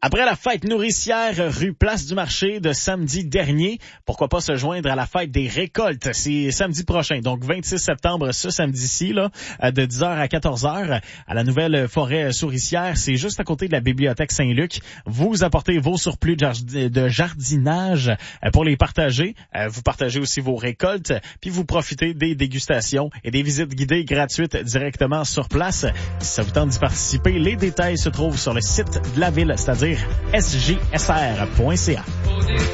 Après la fête nourricière rue Place du Marché de samedi dernier, pourquoi pas se joindre à la fête des récoltes? C'est samedi prochain, donc 26 septembre, ce samedi-ci, là, de 10h à 14h, à la nouvelle forêt souricière. C'est juste à côté de la bibliothèque Saint-Luc. Vous apportez vos surplus de jardinage pour les partager. Vous partagez aussi vos récoltes, puis vous profitez des dégustations et des visites guidées gratuites directement sur place. Si ça vous tente d'y participer, les détails se trouvent sur le site de la ville, c'est-à-dire sjsr.ca.